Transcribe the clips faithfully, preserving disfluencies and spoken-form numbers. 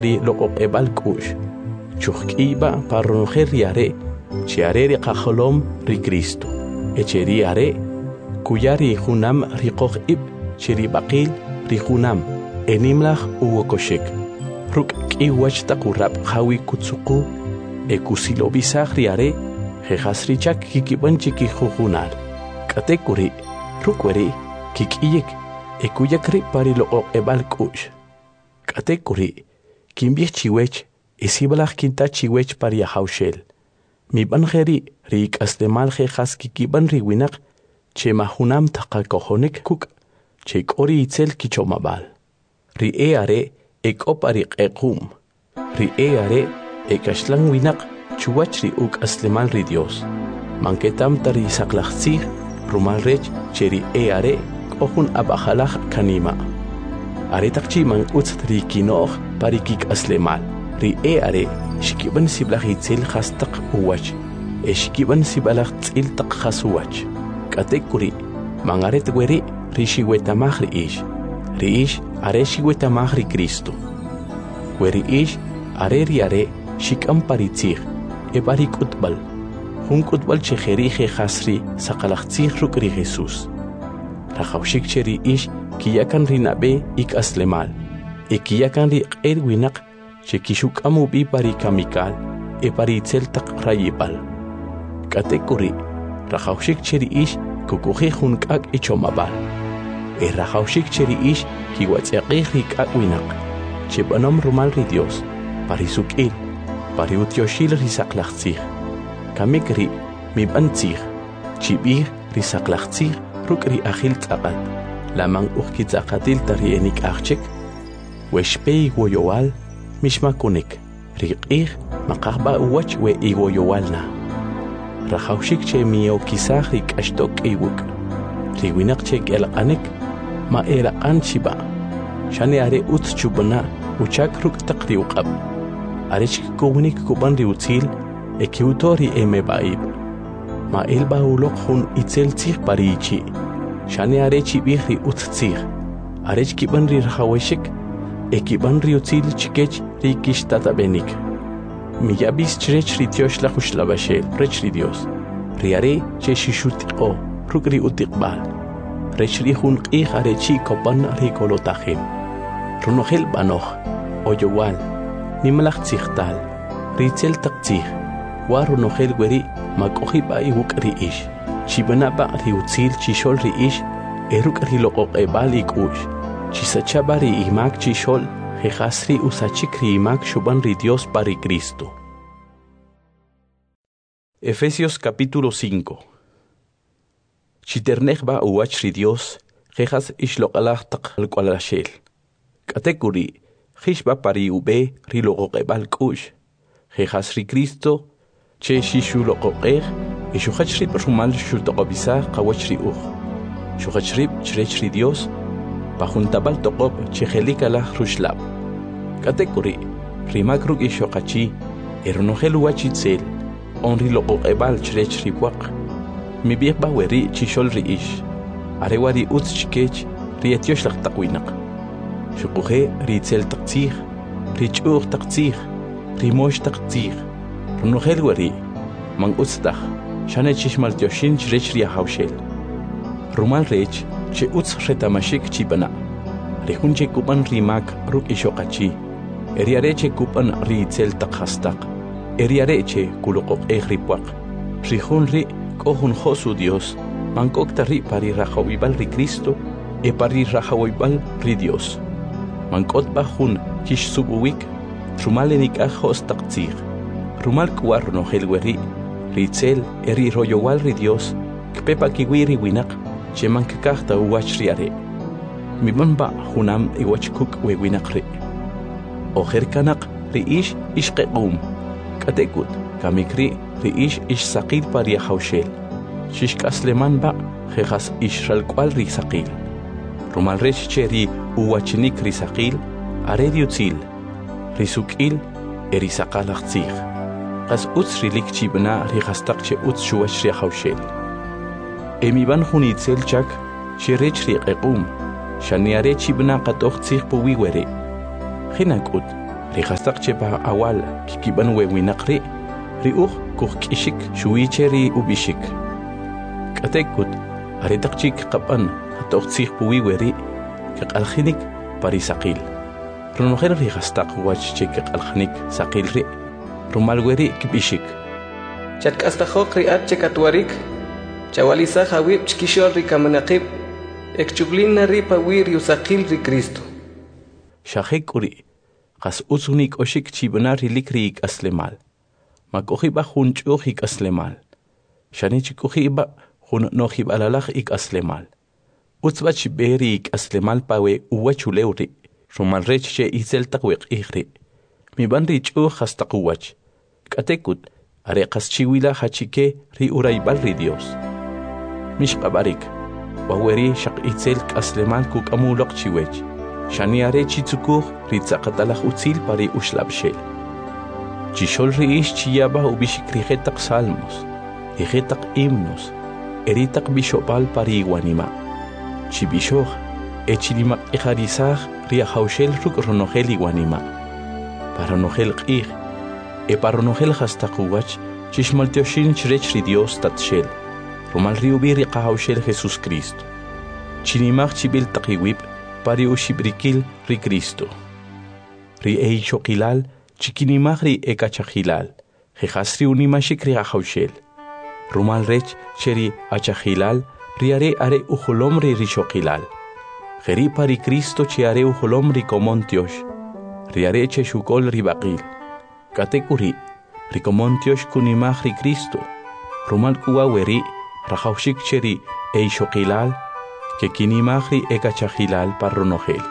ri loqoq ebal kush chuk'iba parrojer yare chiare ri qajolom ri Cristo echeri are kuyari junam ri qoq ib chiri baqil ri junam enimlaj uwokoshek ruk kiwach taqurab hawi kutsuqu ekusilo bisaj ri are jejasri chak kikiban chiki jujunal katekuri rukweri kikiyek ekuyakri pari loqoq ebal kush katekuri kimbich chiwech isibalaj kinta chiwech pari haushel mi banjeri rik aslemal jejas kikiban ri winak che mahunam taqakojonik kuk che kori itzel kichomabal ri e are ekopari qequm ri e are ekashlan winak chuwach ri uk aslemal ri Dios manketam tari saklajsi rumal rech cheri e are kohun abajalaj kanima are takchi man utz ri kinoj pari kik aslemal ri e are shikiban siblaj itzel khastaq uwach eshkiban sibalaj tzil taq khasuwach katekuri mangaret weri ri shiwetamaj ri ish ri ish are shiwetamaj ri Cristo weri ish are ri are shikam paritzig e pari kutbal hun kutbal chejeri jejasri saqalajtzig ruk ri Jesús rajawshik cheri ish kiyakan ri nabe ik aslemal e kiyakan ri q'er winaq chekishuk amubi pari kamikal e pari itzel taq rayibal katekuri rajawshik cheri ish kukuji jun k'ak ichomabal e rajawshik cheri ish kiwatz'yaqij ri k'ak winaq chebanom rumal ri Dios pari suk'il pari utyoshil ri saqlajtzij kamikri mib'antzij chib'ij ri saqlajtzij ruk' ri ajil tz'aqat laman uj kitz'aqatil tari enik ajchek wexpey woyowal mixmakunik ri q'ij maqajb'a uwach we iwoyowalna rajawshik che miyokisaj ri k'axtok k'iywuk ri winaq che k'elaq'anik ma eraq'an chib'a xani are utz chub'na uchak ruk' taq ri uq'ab' are chkikuwnik kub'an ri utzil ekiwto ri emeb'a'ib ma elb'a uloq jun itzel tzij pari ichi' xani are chib'ij ri utz tzij are chkib'an ri rajawexik ekib'an ri utzil chikech ri kixtatab'enik miyab'is chirech ri tyoxlaj uxlab'axel rech ri Dios ri are che xixutiq'o ruk' ri utiqb'al rech ri jun q'ij are chi kopan ri kolotajim runojel b'anoj oyowal nimlaj tzijtal ri itzel taq tzij wa runojel weri mak'ojib'a iwuk' ri ix chib'nab'a ri utzil chixol ri ix e ruk' ri loqoq eb'al ik'u'x chisachaba ri imak chixol jejasri usachik ri imak xuban ri Dios pari Cristo. Efesios capítulo cinco. Chiternejba uwach ri Dios jejas ixloqalaj taq alq'alaxel katekuri jixba pari ube ri loqoq eb'al k'u'x jejas ri Cristo che xixuloqoqej ixujach rib rumal xutoqobisaj qawach ri uj xujach rib chirech ri Dios pajuntabal toqob chejelikala ruxlab katekuri rimak ruk ixoqachi erunojel uwach itzel onri loqoq eb'al chirech ri waq mib'ijb'a weri chixol ri ix arewa ri utz chikech ri etyoxlaj taq winaq xuquje ri itzel taq tzij ri ch'uj taq tzij ri mox taq tzij runojel weri man utz taj xane chixmaltyoxin chirech ri ajawxel rumal rech che utz retamashik chib'ana ri jun che kub'an ri mak ruk' ixoqachi eri are che kub'an ri itzel taq jastaq eri are che kuloqoq'ej ri puaq ri jun ri k'o jun jo'su Dios man k'okta ri pari rajawib'al ri Cristo e pari rajawib'al ri Dios man k'otb'a jun kixsub'uwik rumal enik'aj jo's taq tzij rumal k'uwa runojel weri ri itzel eri royowal ri Dios k'pepa kiwi ri winaq che man kikajta uwach ri are mib'anb'a junam iwach kuk' we winaq ri ojer kanaq ri ix ixqeq'um k'atekut kamikri ri ix ixsaqil pari ajawxel xixk'aslemanb'a jejas ixralk'wal ri saqil rumal rech che ri uwachinik ri saqil are ri utzil ri suk'il eri saqalaj tzij qas utz rilik chib'na ri jastaq che utz xuwach ri ajawxel emiban jun itzel chak xirech ri qeq'um xani are chib'na qat'oj tzij puwi weri jinak'ut rihastaq chepa awal kikiban wewinaqri riuq kuqk'ishik shuwicheri ubishik k'atekut aritaqchik qapan atoqtsij puwi weri kaqaljinik parisaqil runojel rihastaq wach che kaqaljinik saqilri rumal weri kibishik chatk'astajoq ri'at chekatwarik chawalisaj awib chkixol rikamanaqib ekchublina ripa wir yusaqil ri Cristo shajekuri qas utzunik oshik chibna rilik ri aslemal makojiba junch'uj ik aslemal shani chikujiba jun nojib alalaj ik aslemal utzba chiberi ik aslemal pawe uwachulewri rumal rech che itzel taqweq ihri mi ban ri ch'uj hasta quwach k'atekut are qas chiwila hachike ri uraybal ri Dios mish qabarik waweri shaq itzel aslemal kuk amuloq chiwech shani are chitzukuj ri tzaqatalaj utzil pari ushlabshel chishol ri ish chiyaba ubishik rijetaq salmos rijetaq himnos eritaq bishopal pari iwanima chibishoj echilimaq ijarisaj ri ajawshel ruk ronojel iwanima paronojel q'ij e paronojel hastaquwach chishmaltioshin chrech ri Dios tatshel rumal ri ubi ri qajawshel Jesús Cristo chinimaj chibil taqiwib pari ushibrikil ri Cristo ri eishoqilal chikinimaj ri ekachajilal jejas ri unimashik ri ajawshel rumal rech cheri achajilal ri are are ujolom ri rishoqilal jeri pari Cristo che are ujolom ri komontiosh ri are che shukol ri baqil katekuri ri komontiosh kunimaj ri Cristo rumal kuwa weri rajawshik cheri eishoqilal que kinimaj ri ekachajilal parronojel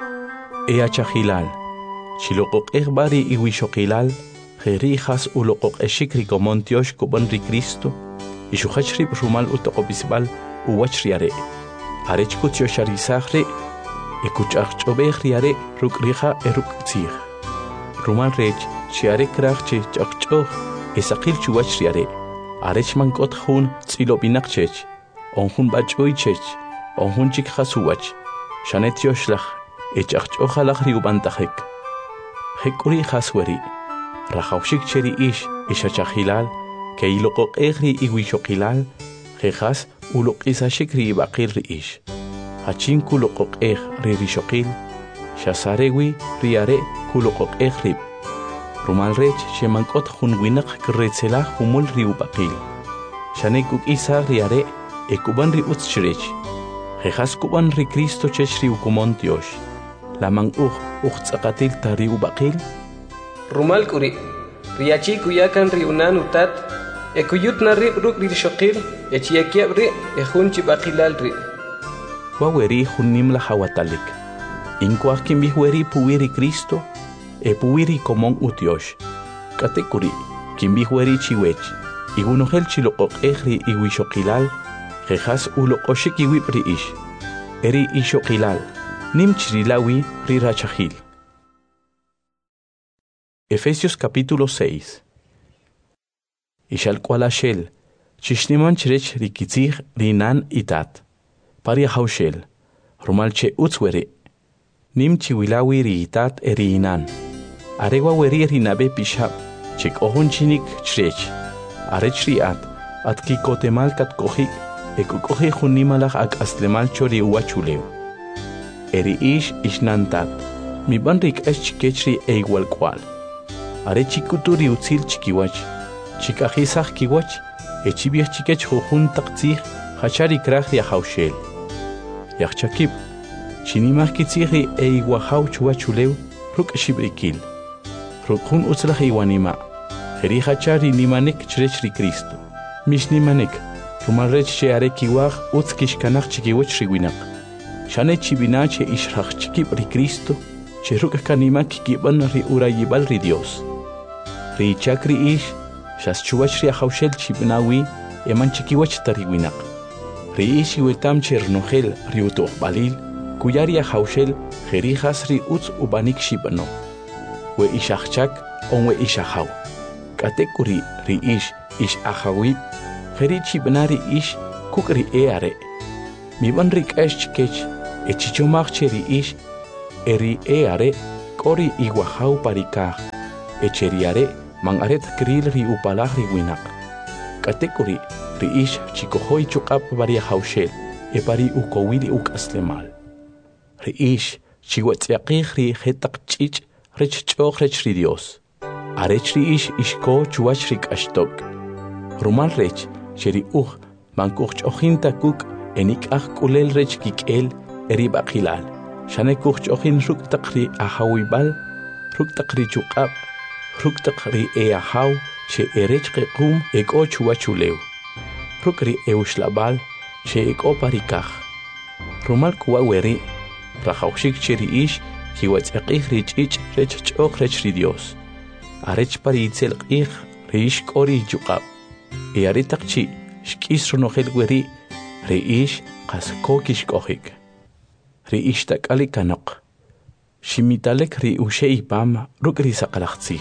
e achajilal chiloqoq egbari iwishoqilal jerijas uloqoq eshikri komontiosh kuban ri Cristo y shuhachri rumal utoqobisbal uwachri are arech kutyosharisajre e kuchaqch'obej ri are rukrija e ruktzij rumal rech chi are kraj che ch'aqch'oj e saqil chuwach ri are arech mank'ot jun tz'ilob'inaq chech onjun b'ach'uy chech onjun chik jasuwach shanet yoshlaj e ch'aqch'ojalaj ri ub'antajek jek'uri jasweri rajawshik cheri ish ishachajilal que iloqoqej ri iwishoqilal jejas uloq'isashik ri ib'aqil ri ish hachin kuloqoqej ri rishoqil xasarewi ri are kuloqoqej rib rumal rech xemank'ot jun winaq kirretzelaj jumul ri ub'aqil xane kuk'isaj ri are e kuban ri utz chrech jejas kuban ri Cristo chech ri ukomontiosh laman uj uj tz'aqatil ta ri ub'aqil rumal k'uri riachi kuyakan ri unan utat e kuyut na rib ruk ri rishoqil e chiyakiab ri e jun chib'aqilal ri waweri jun nimla hawatalik inkuaj kinb'ij weri puwi ri Cristo e puwi ri komon utiosh k'atekuri kinb'ij weri chiwech igunojel chiloqoqej ri iwishoqilal jejas uloqoshik iwib ri ish eri ishoqilal nim chirilawi ri rachajil. Efesios capítulo seis. Ishal kualashel chishniman chrech rikitzij rinan itat pari haushel rumal che utzwere nim chiwilawi ri itat eri inan arewa weri rinabe pishab chik ohun chinik chrech arech riat at kikotemal kat kohik ekukohi junimalaj ak aslemal chori uwachulew eri ish ishnantat mi ban rik es chikechri e igual cual are chikuturi utzil chikiwach chikajisaj kiwach e chibiej chikech jujun taqtzij hachari kraj ri ajawshel yachchakib chinimaj kitzij e iguajaw chuwachulew ruk shibrikil rukjun utzlaj iwanima jeri hachari nimanek chrech ri Cristo mish nimanek rumal rech che are kiwaj utz kishkanaj chikiwach ri winaq shane chibina che ishraj chikib ri Cristo che ruk kanima kikiban ri urayibal ri Dios ri chakri ish shas chuwach ri ajawshel chibnawi eman chikiwach tari winaq ri ish iwetam che rnojel ri utoqbalil kuyari ajawshel jerijas ri utz ubanik shibno we ishachchak onwe ishajaw katekuri ri ish ish ajawi jeri chibnari ish kukri eare mi ban rik esh chikech e chichomach che ri ish eri eare kori iwahau parikah. Echeriare man aret kril ri upalah ri winak. Katekuri ri ish chikohoi chukap varia haushel. E pari ukowili uk aslemal. Ri ish chiwatziaqih ri hetak chich rech choch rech ri Dios. Arech ri ish ishko chuach rik ashtok. Rumal rech sheri uch mankuch ochin takuk enik ach kulel rech kikel eri bakilal. Shane kuch ochin ruk takri ahawibal ruk takri chukab ruk takri e ahaw she erech qequm eko chuachulew. Ruk ri eushlabal she eko parikah. Rumal kuwa weri rajawshik cheri ish kiwatziaqih ri chich rech choch rech ri Dios. Arech pari itzelqih ri ish kori chukab. E aritakchi shkis runohel weri ri ish qas kokish kohik. Ri ish takali kanok. Shimitalek ri ushe ipam ruk ri saqalaxtzih.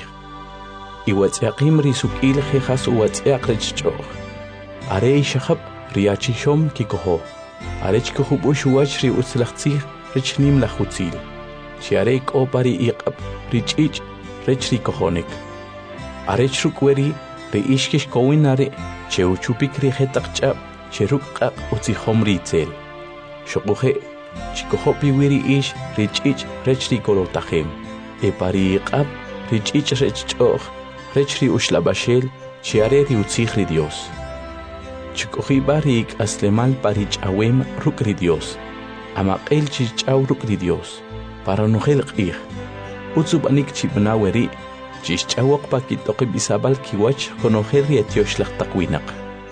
Iwatziaqim ri sukil jejas uwatziaq rech choch. Are ishahab ri achishom kikoho. Arech kuhub ushuach ri utzlaxtzih rech nim lachutzil. Shiare ko pari iqab ri chich rech ri kohonik. Arech ruk weri ri ishkish kowinare che uchupik ri jetaqchab che ruk qaq utzihom ri tzel. Shokuhe chikohopi weri ish ri chich rech ri kolotahem. E pari iqab ri chich rech choch rech ri ushlabashel shiare ri utzih ri Dios. Chikohi bari ik aslemal pari chawem ruk ri Dios. Amaqel chichaw ruk ri Dios. Para nohel qih. Utzub anik chibna weri chichawok pa kitoki bisabal kiwach konohel ri etiosh laqtaqwinak.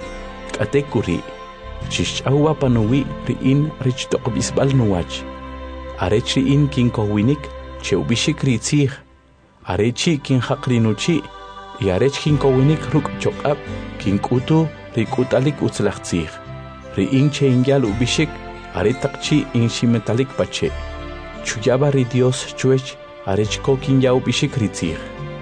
Katekuri chichawa panuwi ri in rich tok bisbal nuwach. Arech ri in kin kowinik cheubishik ri tzih. Arechi kin haqri nuchi. Y arech kin kowinik ruk chokab kin kutu ri kutalik utzlaxtzih. Ri in che ingyal ubishik aretaqchi in shimetalik pache. Chuyaba ri Dios chuech arech ko kin yau bishik ri tzih.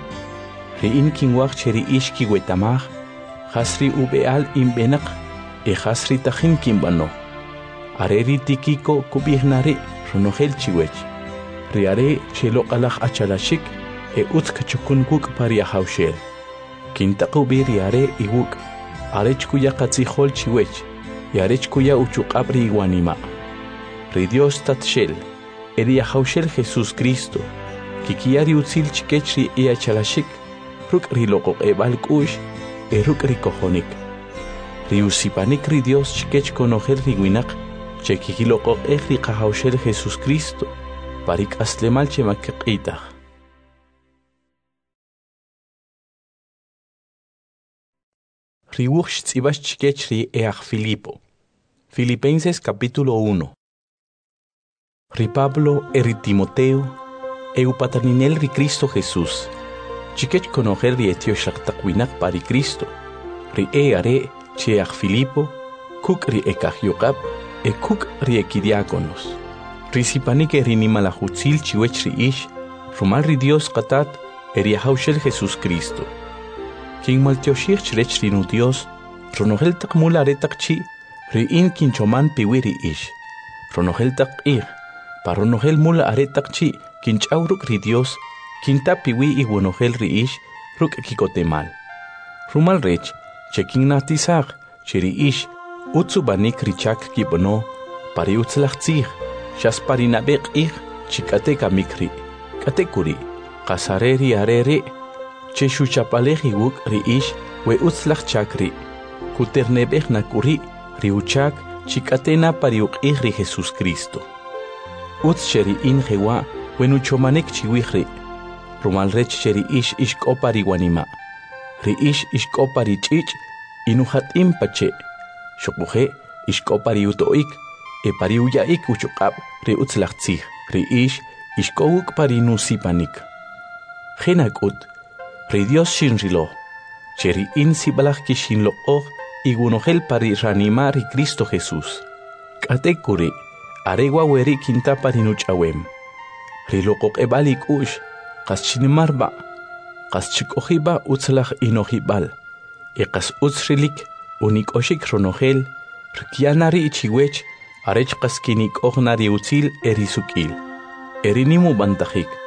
Ri in kin wach cheri ish ki wetamah hasri ubeal in benak e hasri tajin kin bano. Are ri tikiko kubihnari runohel chiwech. Ri are chelo qalach achalashik e utz kachukun kuk pari ahawshel. Kin taqubi ri are iwuk arech kuya qatzihol chiwech. Y arech kuya uchuqabri iguanima. Ri Dios tatshel. Eri ahawshel Jesús Cristo. Kikiari utzil chikechri e achalashik. Ruk ri loqoq ebal kush. E ruk ri kohonik. Ri usipanik ri Dios chikech konohel ri winak. Che kikiloqoq e ri qahawshel Jesús Cristo. Parik aslemal che makqitah. Riuch tzibas chikechri e ach Filipo. Filipenses capítulo uno. Ri Pablo e ri Timoteo e upataninel ri Cristo Jesús. Chikech conocer ri etiosh laqtaqwinak pari Cristo. Ri e are che ach Filipo, kuk ri e kahyokab, e kuk ri e kidiakonos. Ri sipanik e ri nimalahutzil chiwech ri ish, rumal ri Dios qatat e ri ahawshel Jesús Cristo. Kin maltioshir chrech ri nu Dios, ronohel taqmula retaqchi, ri in kin choman piwiri ish. Ronohel taqir, paronohel mula aretaqchi, kin chawruk ri Dios, kin tapiwi i wonohel ri ish, ruk kikotemal. Rumal rech, che kin natisag, che ri ish, utsubanik ri chak kibono, pari utzlachtzig, shas pari nabek ig, chikate kamikri, katekuri, kasareri arere, che shuchapalej iwuk ri ish we utzlach chakri. Kuternebej nakuri ri uchak chikatena pariuk ig ri Jesús Cristo. Utz cheri in jewa wenu chomanek chiwihri. Rumal rech cheri ish ishkopari wanima. Ri ish ishkopari chich inuhat impache. Shokuhe ishkopari utoik e pari uyaik uchukab ri utzlach tzig. Ri ish ishkowuk pari nusipanik. Genakut Ri Dios shinrilo, cheri in sibalach kishinlo og, igunohel pari ranima ri Cristo Jesús. Katekuri, aregua weri kinta pari nuchawem. Ri loqok ebalik ush, kas chinimarba, kas chikohiba utzlach inohibal, e kas utzrilik, unik oshik ronohel, rikianari ichiwech, arech kas kinik ognari utzil erisukil. Erinimu bantajik.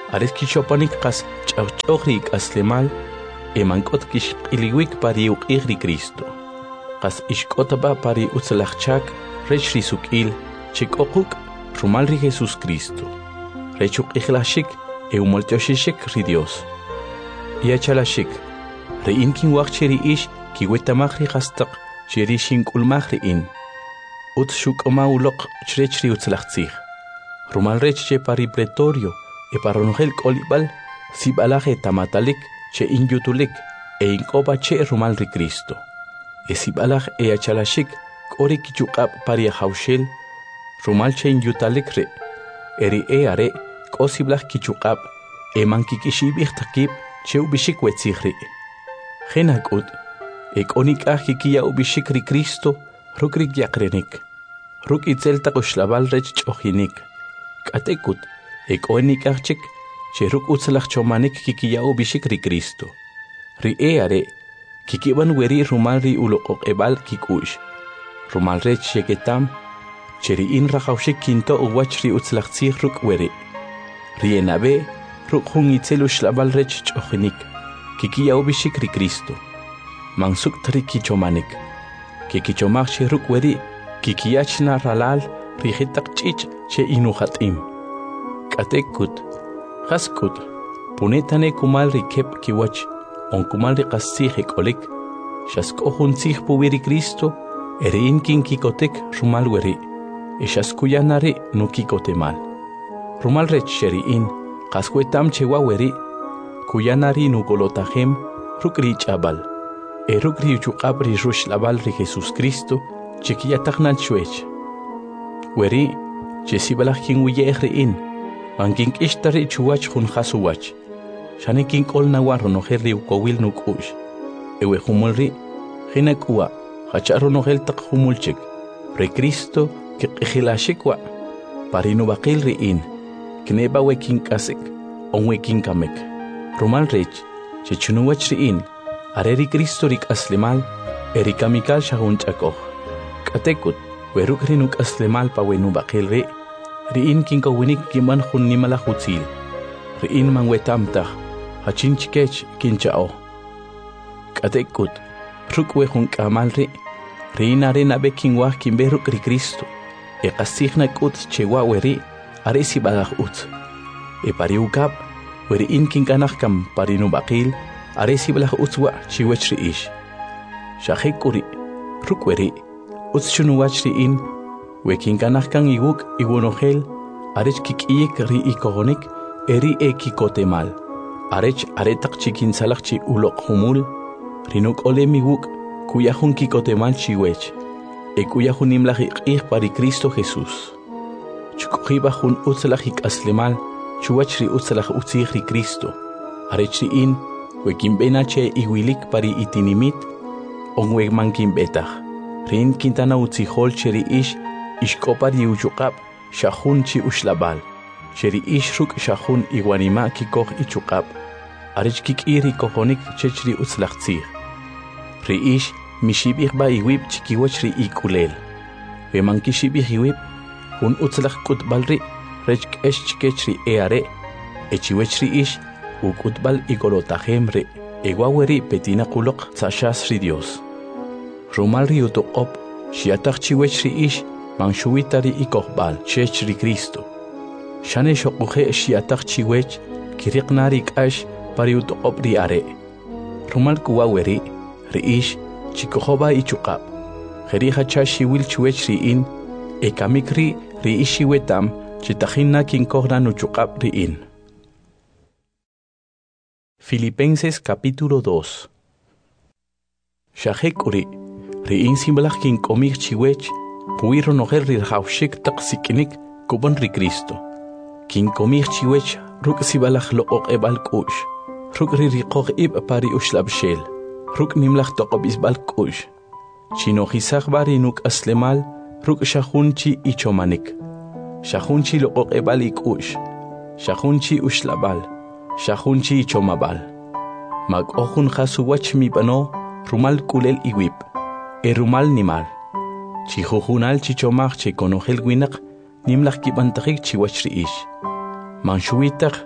ares kichopanik qas ch'awch'oqrik aslemal emank'ot kixq'iliwik pari uq'ij Cristo qas ixk'otaba pari utzlajchak rech ri suk'il chik'oquk rumal ri Jesús Cristo rech uq'ijlashik e umoltyoxixik ri Dios yachalashik ri'in kinwaq che ri ix kiwetamaj ri qastaq che ri xink'ulmaj ri'in utz xuk'oma uloq chrech ri utzlajtzij rumal rech che pari pretorio e parronojel k'olib'al sib'alaj e tamatalik che inyutulik e ink'oba che rumal ri Cristo e sib'alaj e yachalashik k'ori kichuq'ab pari ajawxel rumal che inyutalik ri' e ri e are k'o siblaj kichuq'ab e mankik'ixib'ij taqib che ub'ixik wetzij ri' jin ak'ut e k'o nik'aj kikiya ub'ixik ri Cristo ruk' ri yaqrenik ruk' itzel taq uxlab'al rech ch'ojinik k'atek'ut e k'o nik'aj chik che ruk' utzlaj chomanik kikiya ub'ixik ri Cristo ri e are kikib'an weri rumal ri uloq'oq'eb'al kik'u'x rumal rech xeketam che ri'in rajawxik kinto' uwach ri utzlajtzij ruk' weri ri enab'e ruk' jun itzel uxlab'al rech ch'ojinik kikiya ub'ixik ri Cristo mansukt ri kichomanik kikichomaj che ruk' weri kikiyachna ralal ri jetaq ch'ich' che inujat'im k'atek'ut qask'ut punetane kumal ri kep kiwach onkumal ri qastzij ek'olik xask'o jun tzij puwi ri Cristo e ri'in kinkikotek rumal weri e xaskuyana ri' nukikotemal rumal rech che ri'in qas wetam che wa weri kuyana ri nukolotajem ruk' ri ch'ab'al e ruk' ri uchuq'ab' ri ruxlab'al ri Jesús Cristo che kiyatajnal chwech weri che sib'alaj kinwiye'ej ri'in mankink'ixta ri' chuwach jun jas uwach xane kink'ol nawa ronojel ri ukowil nuk'u'x ewe jumul ri' jin ak'uwa jach'a ronojel taq jumul chik ri Cristo kiq'ijilaxik wa pari nub'aqil ri'in kneba we kink'asik on we kinkamek rumal rech che chunuwach ri'in are ri Cristo ri k'aslemal e ri kamikal xajun ch'akoj k'atek'ut we ruk' ri nuk'aslemal pa we nub'aqil ri' ri'in kinkowinik kinb'an jun nimalaj utzil ri'in manwetam taj hachin chikech kincha'oj k'atek'ut ruk' we jun k'amal ri' ri'in are nab'e kinwaj kinb'ej ruk' ri Cristo e qastzij nak'ut che wa weri are sib'alaj utz e pari ukab we ri'in kink'anaj kam pari nub'aqil are sib'alaj utz wa chiwech ri'ix xajek k'u ri' ruk' weri utz chunuwach ri'in we kink'anaj kan iwuk' iwonojel arech kik'iyik ri ikojonik e ri e kikotemal arech are taq chikinsalaj chi uloq jumul ri nuk'olem iwuk' kuya jun kikotemal chiwech e kuya jun nimlaj iq'ij pari Cristo Jesús chuk'ujiba jun utzlaj ik'aslemal chuwach ri utzlaj utzij ri Cristo arech ri'in we kinb'ena che iwilik pari itinimit on we man kinb'etaj ri'in kintana utzijol che ri'ix ixk'opa ri uchuq'ab' xajun chi uxlab'al che ri'ix ruk' xajun iwanima' kikoj ichuq'ab' arech kik'iy ri kojonik chech ri utzlaj tzij ri'ix mixib'ij b'a iwib' chikiwach ri ik'ulel we man kixib'ij iwib' jun utzlaj k'utb'al ri' rech k'ex chikech ri e are e chiwech ri'ix uk'utb'al ikolotajem ri' e wa weri petina quloq tzaxas ri Dios rumal ri utoq'ob' xiataj chiwech ri'ix manxuwita ri ikojb'al chech ri Cristo xane xoq'uje' xiataj chiwech kiriqna ri k'ax pari utoq'ob' ri are rumal kuwa weri ri'ix chikojoba ichuq'ab' jeri jach'a xiwil chiwech ri'in e kamik ri' ri'ix xiwetam chitajinna kinkojna nuchuq'ab' ri'in. Filipenses capítulo dos. Xajek uri ri'in simbalaj kink'omij chiwech puwi ronojel ri rjawxik taq sik'inik kub'on ri Cristo kink'omij chiwech ruk' sibalaj loq'oq'eb'al k'u'x ruk' ri riqoj ib' pari uxlab'xel ruk' nimlaj toq'ob'isb'al k'u'x chinojisaj b'a ri nuk'aslemal ruk' xajun chi ichomanik xajun chi loq'oq'eb'al ik'u'x xajun chi uxlab'al xajun chi ichomab'al mak'o jun jas uwach mib'ano rumal k'ulel iwib' e rumal nimal chijujunal chichomaj che konojel winaq nimlaj kib'antajik chiwach ri'ix manxuwitaj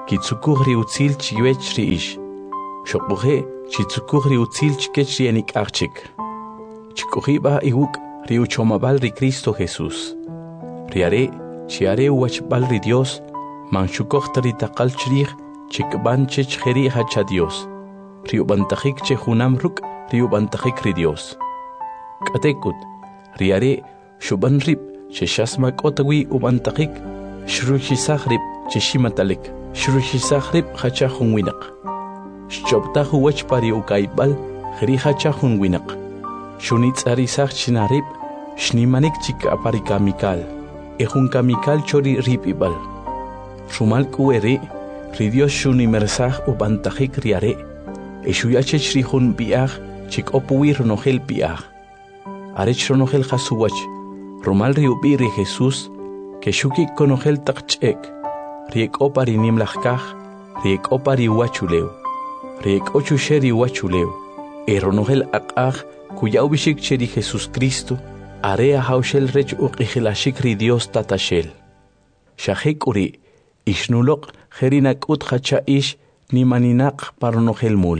kitsukuj ri utzil chiwech ri ish. Shokuje chitsukuj ri utzil chikech ri enik archik. Chikujiba iwuk ri uchomabal ri Cristo Jesús. Riare chiare uachbal ri Dios manchukoj tari takal chrij chikban chech jeri hacha Dios. Ri ubantajik che junam ruk ri ubantajik ri Dios. Katekut riare shuban rib che shasmak otawi ubantajik shruchisaj rib che shimatalik shruchisaj rib hacha junwinak. Shchobtahu wach pari ukaibal jeri hacha junwinak. Shunitz arisaj chinarib shnimanik chika pari kamikal. Ejun kamikal chori ribibal. Shumal kuere ri Dios shunimersaj ubantajik riare. Eshuyache shrihun biaj chik opuwi ronogel biaj. Arech ronogel jasuwach. Romal riubi ri Jesús que shuki konogel takchek. Riek opari nimlajkaj. Riek opari wachuleu. Riek ochusheri wachuleu. E ronogel akaj kuyau bishik cheri Jesús Cristo. Area haushel rech uqijilashik ri Dios tatashel. Shahek uri ishnulok jerinak ut hacha ish ni maninak paronogel mul.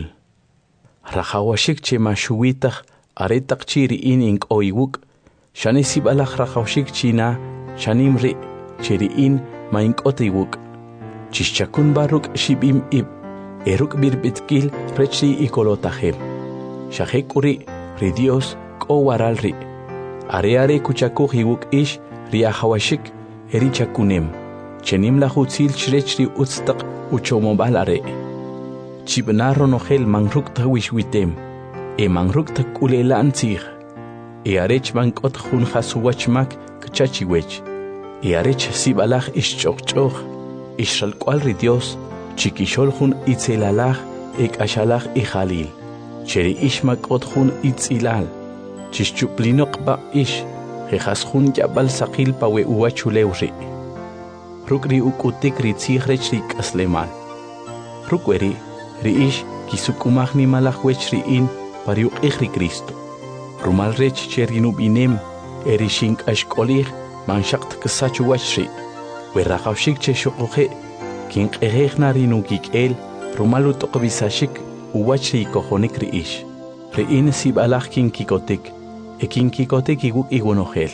Rajawashik che mashuwitaj aretak chiri in ink oiwuk. Shane sibalaj rajawashik china shanimri chiri in ma ink otiwuk. Chishchakun baruk shibim ib. Eruk birbitkil rechi ikolotajem. Shahek uri ri Dios ko waralri. Are are kuchakuj iwuk ish riahawashik eri chakunem. Chenim la hutzil chrechri utztak uchomobal are. Chibna ronogel mangruk tawish witem. E mangruk tak ulela antzig. E arech mankot jun jasuwachmak kchachiwech. E arech sibalaj ischokchok. Ishalkwal ri Dios. Chikishol jun itzelalaj ek ashalaj i jalil. Cheri ishmakot jun itzilal. Chischuplinok ba ish. Jejas jun yabal sakil pawe uachulewri. Rukri ukutik ri tzighrech ri kaslemal. Rukweri ri ish kisukumaj ni malajwech ri in pariuk ri Cristo. Rumal rech cherinub inem eri shink ashkolij manshakt kasachuwach ri. Werrajawshik che shokoje kink ejejna ri nukik el rumalu tokbisashik uwach ri kojonik ri ish. Ri in sibalaj kin kikotik e kin kikotik iguk igunogel.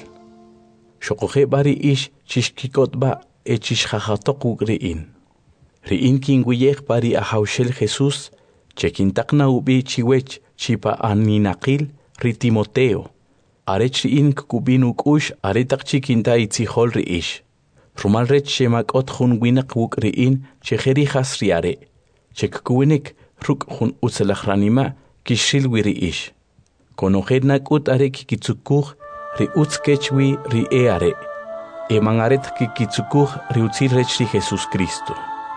Shokoje bari ish chishkikot ba e chishjajatok ri in. Ri in kin guyej pari ahaushel Jesús che kintakna ubi chiwech chipa aninakil ri Timoteo. Arech ri in kukubin ukush aretak chikinta itzihol ri ish. Rumal rech shemakot jun winak wuk ri in che jeri jas riare. Che kukuwinik ruk jun utzelajranima kishil wi ri ish. Konojed nakut are kikitsukuj ri utzkechwi ri e are. E mangaret kikitsukuj ri utzil rech ri Jesús Cristo.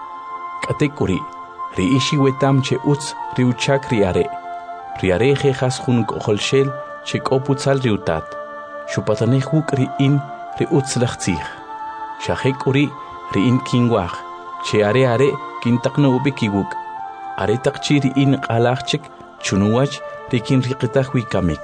Katekuri ri ishi wetam che utz ri uchak ri are. Ri are jejas jun koholshel che koputzal ri utat. Shupatanej wuk ri in ri utzlachtzig. Shahek uri ri in kingwaj. Che are are kintakna ubikiwuk. Are takchi ri in qalachchik chunuwach ri kin riqitaj wikamik.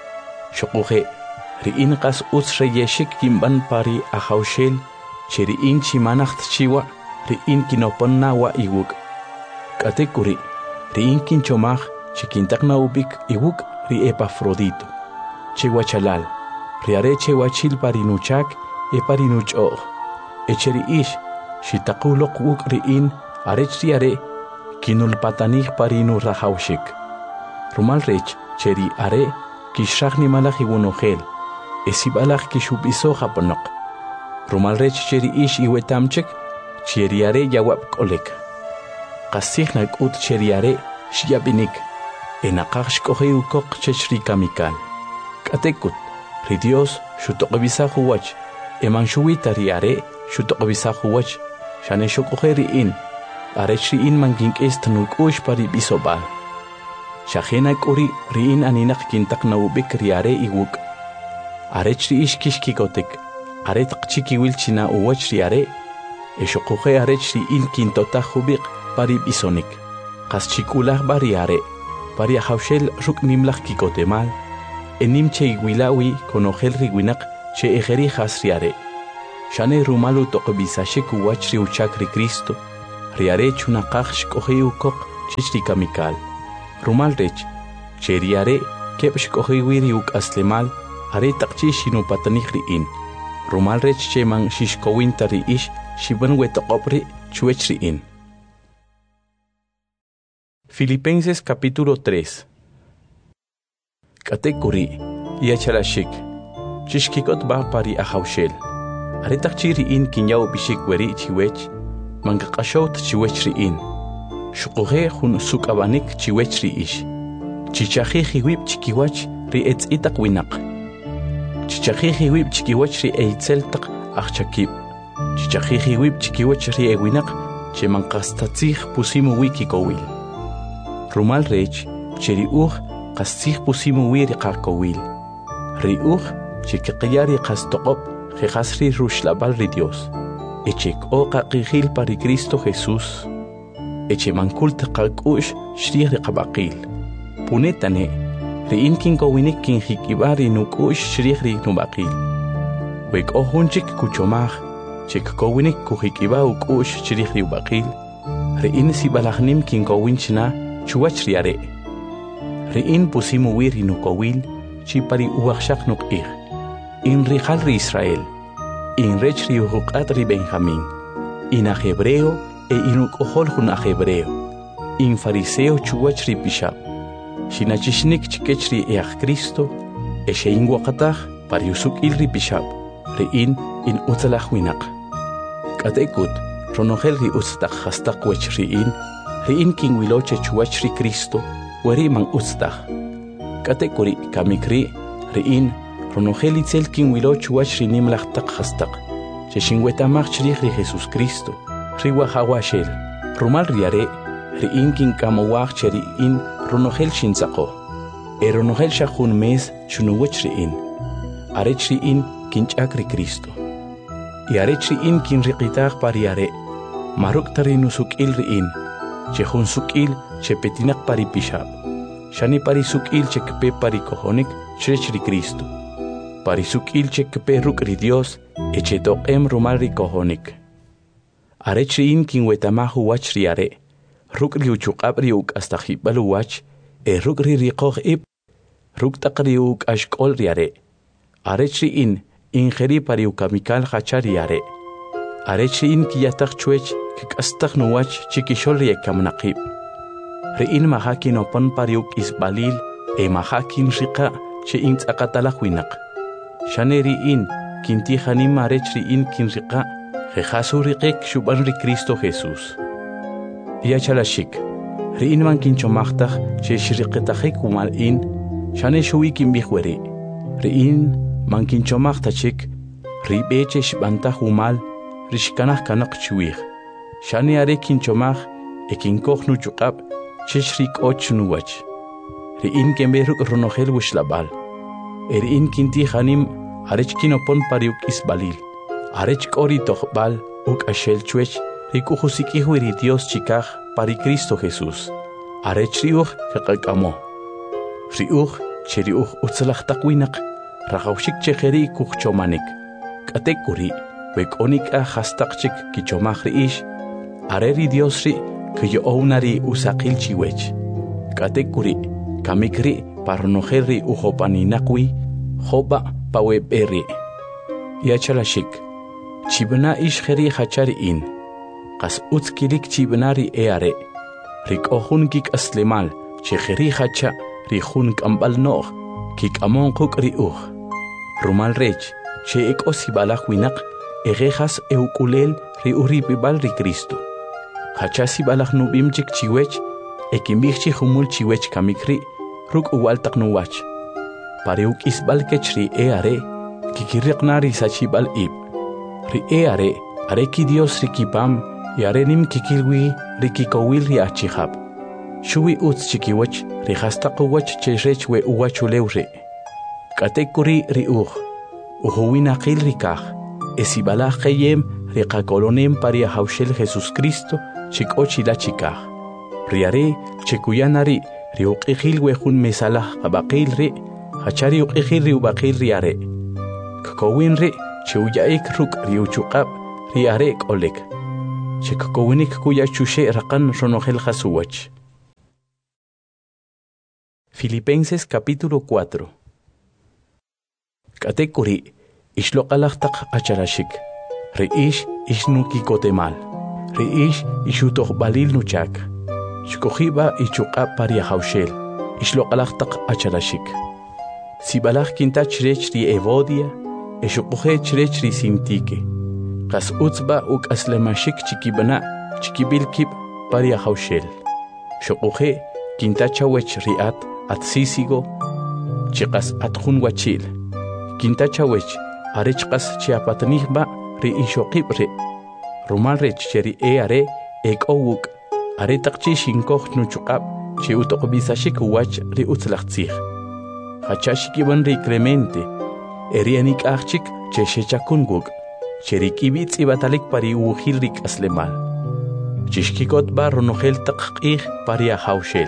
Shokuje ri in qas utz reyeshik kimban pari ahaushel che ri in chimanacht chiwa ri in kinopon nawa iwuk. Katekuri ri in kinchomaj che kintakna ubik iwuk ri Epafrodito. Che wachalal ri are che wachil pari nuchak e pari nuchoj. E che ri ish shitakulok wuk ri in arech ri are kinulpatanij pari nu rajawshik. Rumal rech che ri are kishraj ni malaj iwunogel. E sibalaj kishubiso japonok. Rumal rech che ri ish iwetamchek che ri are yawab kolek. Qasij nakut che ri are shiyabinik. E naqaj shkoje ukok che shri kamikal. Katekut ri Dios shutokbisa juwach. E manshuwita ri are shutokbisa juwach. Shane shokoje ri in. Are shri in mangink est nukush pari bisobal. Shajena kuri ri in aninak kintak na ubik ri are iwuk. Are shri ish kishkikotek. Are takchiki wilchina uwach ri are. E shokoje are shri in kintota jubik pari bisonik. Qas chikulaj bari are. Pari ahawshel ruk nimlaj kikotemal. Enim che igwilawi konogel riwinak che ejeri jas ri are. Shane rumalu tokbisashik uwach ri uchak ri Cristo. riare chunaqaq shk'oji ukoq chichri kamikal rumal rech che riare kep shk'oji wiri uk aslemal are taqchi shinu patanij ri'in rumal rech che man shishkowin tari ish shiban wetoqopri chuech ri'in. Filipenses capítulo tres. Katekuri yachalashik chishkikot ba pari ahaushel are taqchi ri'in kinyaw bishik weri chiwech mangaqashot chiwech ri'in shuqoje jun sukabanik chiwech ri'ish chichaji jiwib chikiwach ri'etz itaq winaq chichaji jiwib chikiwach ri'eitzel taq achchakib chichaji jiwib chikiwach ri'ewinaq che manqastatzij pusimu wiki kowil rumal rech che ri'uj qastzij pusimu wiri qakowil ri'uj che kiqyari qastoqob jejasri rushlabal ri Dios eche k'oqa qijil pari Cristo Jesús eche mankult qalk'u'x xrij ri qab'aqil punetane ri'in kinkowinik kinjik'ib'ari nuk'u'x xrij ri nub'aqil wek'o jun chik kuchomaj che kkowinik kujik'ib'a uk'u'x xrij ri ub'aqil ri'in sib'alajnim kinkowin chna chuwach ri are' ri'in pusimu wi ri nukowil chi pari uwajxaq nuq'ij in rijal ri Israel in rech ri ujuq'at ri Benjamín in aj hebreo e in uk'ojol jun aj hebreo in fariseo chuwach ri pixab xinachixnik chikech ri eaj Cristo e xe in waqataj pari usuk'il ri pixab ri'in in utzalaj winaq k'atekut ronojel ri utztaq jastaq wech ri'in ri'in kinwiloche chuwach ri Cristo weri man utztaj k'atekuri kamikri ri'in ronojel itzel kinwilo chuwach ri nimlaj taq jastaq che xinwetamaj chrij ri Jesús Cristo ri wajawashel rumal ri are ri'in kinkamowaj che ri'in ronojel xintzaqoj e ronojel xa jun mes xunuwech ri'in arech ri'in kinch'ak ri Cristo y arech ri'in kinriqitaj pari are maruk tari nusuk'il ri'in che jun suk'il che petinaq pari pixab xani pari suk'il che kpe pari kojonik chrech ri Cristo pari suk'il che kpe ruk' ri Dios e che toq'em rumal ri kojonik arech ri'in kinwetamaj uwach ri are ruk' ri uchuq'ab' ri uk'astajib'al uwach e ruk' ri riqoj ib' ruk' taq ri uk'axk'ol ri are arech ri'in injeri pari ukamikal jacha ri are arech ri'in kiyataq chuech kik'astaj nuwach chikixol ri ekamnaqib ri'in maja kinopon pari uk'isb'alil e maja kinriqa' che intz'aqatalaj winaq xane ri'in kintijanim arech ri'in kinriqa' jejasu riqik xub'an ri Cristo Jesús yachalashik ri'in man kinchomajtaj che xriqitajik umal'in xane xuwi kinb'ij weri ri'in man kinchomajtaj chik rib'e che xb'antaj umal rixkanaj kanaq chiwij xane are kinchomaj e kinkoj nuchuq'ab' chech ri k'och nuwach ri'in kenb'ej ruk' ronojel wixlab'al e ri'in kintijanim arech kinopon pari uk'isb'alil arech k'o ri tojb'al uk'axel chuech ri k'ujusik'ij wi ri Dios chikaj pari Cristo Jesús arech ri'uj qaq'ak'amoj ri'uj che ri'uj utzalaj taq winaq rajawxik che jeri kujchomanik k'atekuri wek'o nik'aj jastaq chik kichomaj ri'ix are ri Dios ri' kiyo'owna ri usaqil chiwech k'atekuri kamik ri' pa ronojel ri ujopaninaq wi jo'ba' pa web'e ri' yachalashik chib'na ix jeri jacha ri'in qas utz kilik chib'na ri e are ri k'o jun kik'aslemal che jeri jacha ri jun k'amb'al no'j kik'amon quk' ri'uj rumal rech che e k'o sib'alaj winaq e jejas e uk'ulel ri urib'ib'al ri Cristo jacha sib'alaj nub'im chik chiwech e kinb'ij chi jumul chiwech kamik ri' ruk' uwaltaq nuwach pari uk'isb'al kech ri e are kikiriqna ri sachib'al ib' ri e are are ki Dios ri kipam y are nim kikilwi ri kikowil ri achijab xuwi utz chikiwach ri jastaq uwach che rech we uwachulew ri k'atekuri ri uj ujuwinaqil ri kaj e sib'alaj qeyem ri qakolonem pari ajawxel Jesús Cristo chik'o chila chikaj ri are che kuyana ri ri uq'ijil we jun mesalaj qab'aqil ri jacha ri uq'ijil ri ub'aqil ri are kkowin ri che uya'ik ruk' ri uchuq'ab' ri are k'olek chekkowinik kuya chushe raqan ronojel jasuwach. Filipenses capítulo cuatro. Katekuri ishloqalaqtaq acharashik. Reish ishnuki kotemal. Reish ishutoq balil nuchak. Shkojiba ichuqa paria haushel. Ishloqalaqtaq acharashik. Sibalaq kinta chrech ri evodia, eshuqoje chrech ri sintike. Qas utzba uk aslemashik chikibana chikibilkib paria haushel. Shuqoje kinta chawech riat at sisigo chiqas atjun wachil. Kinta chawech arechqas chiapatnihba ri ishoqibre. Rumalrech cheri e are ek owuk are taqchi shinkoj nuchuqab chi utoqbisashik wach ri utzlaqtzig. Hachashikiban ri Clemente erianik achik che shechakunguk cheri kibitz ibatalik pari ujil rik aslemal. Chishkikot ba ronojel taqqih paria haushel.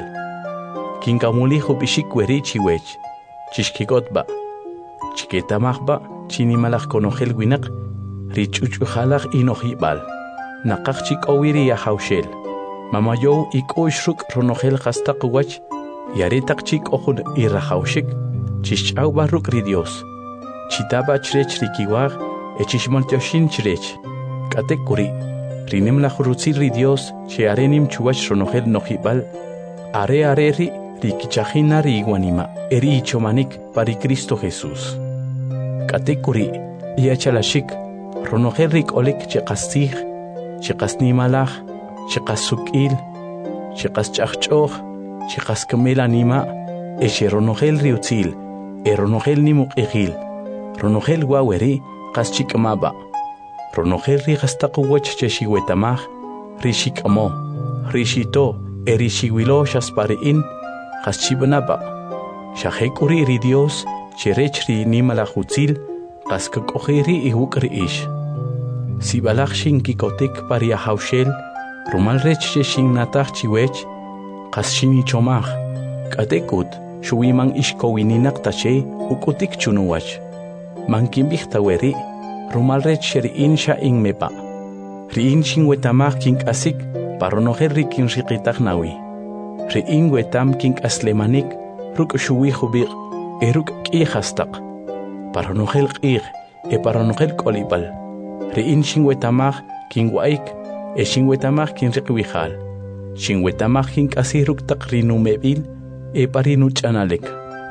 Kinkamuli hubishik weri chiwech chishkikot ba chiketamajba chinimalaj konojel winak richuchujalaj inojibal naqaqchik owiri ya haushel mamayow ikuishruk ronojel hastaq wach yaretaqchik ojun irajawshik chishch'awba ruk ri Dios chitaba chrech rikiwaj echishmaltyoshin chrech k'atekuri rinemlaj rutzil ri Dios che arenim chuwach ronojel nojibal are are ri rikichajina ri iwanima eri ichomanik pari Cristo Jesús katekuri iachalashik ronojel rik olik chiqastig chiqasnimalaj chiqasuk'il chiqasch'ajch'oj chiqaskamel anima eche ronojel riutzil e ronojel nimuq'ijil ronojel waweri qaschik'amaba ronojel ri qastaqwach che xiwetamaj ri xik'amo ri xito e ri xiwilo xaspari'in qaschibanaba xajek'uri ri Dios cherech ri nimalajutzil qaskak'oji ri iwuk' ri'ix sibalaj xinkikotik paria haushel rumalrech che xinnataj chiwech qas xinichomaj k'atekut xuwiman ixkowininaq tache uk'utik chunuwach mankinb'ij taweri rumalrech xeri'in xa inmepa ri'in xinwetamaj kink'asik pa ronojel ri kinriqitaj nawi ri'in wetam kink'aslemanik ruk' xuwij ub'iq' e ruk' k'ij hastaq pa ronojel q'ij e pa ronojel k'olib'al ri'in xinwetamaj kinwa'ik e xinwetamaj kinriqwijal xinwetamaj kink'asij ruk' taq rinumeb'il e pa rinuch'analek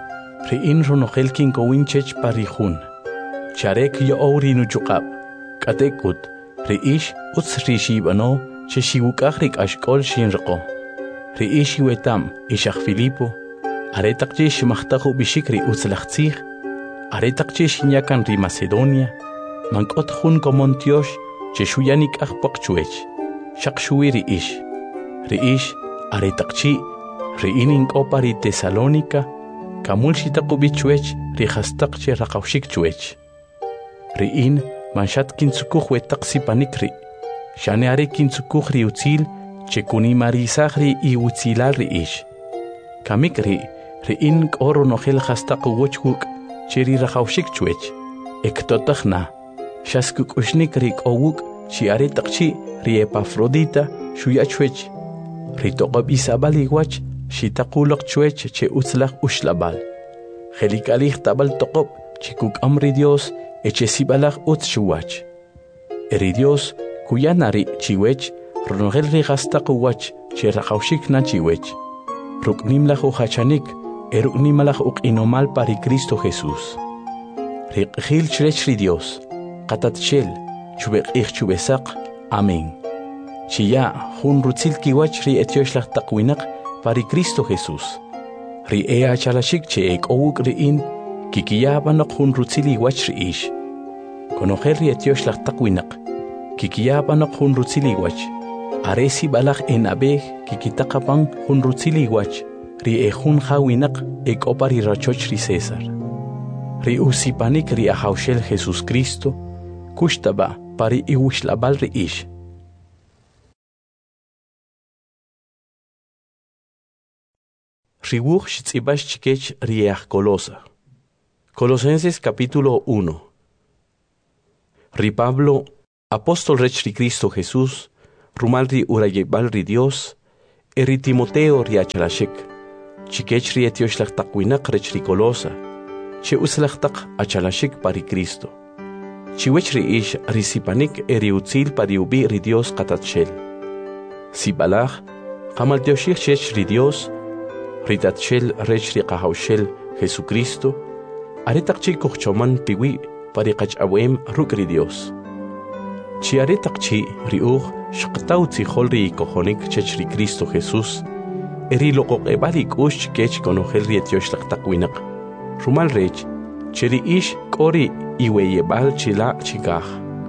ri'in ronojel kinkowin chech pa rijun charek yo'ow rinuchuqab' k'atekut ri'ix utz ri xib'ano che xiwuk'aj ri k'axk'ol xinriqo ri'ix iwetam ixaj Filipo are taqchi ximajtaj ub'ixik ri utzlajtzij are taqchi xinyakan ri Macedonia mank'ot jun komontiox che xuyanik'aj paqchuech xaq xuwi ri'ix ri'ix are taqchi ri'in ink'o pa ri Tesalónica kamul xitaq ub'i chuech ri jastaq che raqawxik chuech ri'in manxat kintzukuj wetaq sipanik ri' xane are kintzukuj ri utzil che kunimarisaj ri iwutzilal ri'ix kamik ri' ri'in k'o ronojel jastaq uwoch wuk' che ri rajawxik chuech ektotaj na xaskuk'uxnik ri k'o wuk' chi are taqchi ri Epafrodita xuya chuech ri toq'ob'isab'al iwach xitaquloq chuech che utzlaj uxlab'al jelik'alij tab'al toq'ob' chi kuk'am ri Dios e che sib'alaj utz xuwach e ri Dios kuyana ri' chiwech ronojel ri jastaq uwach che raqawxik na chiwech ruk' nimlaj ujachanik e ruk' nimalaj uq'inomal pa ri Cristo Jesús ri q'ijil chrech ri Dios qatatxel chub'eq'ij chub'esaq amén chiya jun rutzil kiwach ri etyoxlaj taq winaq pa ri Cristo Jesús ri e achalashik che e k'o wuk' ri'in kikiyab'anoq jun rutzil iwach ri'ix konojel ri etyoxlaj taq winaq kikiyab'anoq jun rutzil iwach are sib'alaj e nab'ej kikitaqapan jun rutzil iwach ri e jun ja winaq e k'o pa ri rachoch ri César ri usipanik ri ajawxel Jesús Cristo kuxtaba' pa ri iwuxlab'al ri'ix riwuj xtz'ib'ax chikech ri aj Colosa Colosenses capítulo uno. Ri Pablo, apóstol rech ri Cristo Jesús, rumal ri urayebal ri Dios, eri Timoteo ri achalashik, chikech ri etioshlag takwinaq rech ri Colosa, che uslaq taq achalashik pari Cristo. Chiwech ri ish risipanik eri utzil pari ubi ri Dios qatatshel. Sibalaj, qamal dioshik chech ri Dios, ritatshel rech ri qahawshel Jesucristo, aretaq chi kuchchoman piwi pari qachawem ruk ri Dios. Chi aretaq chi riuj shqtaw tzijol ri kojonik chech ri Cristo Jesús, eri loqoqebali kush kech konojel ri etioshlag takwinaq. Rumal rech, cheri ish kori iweyebal chila chikaj.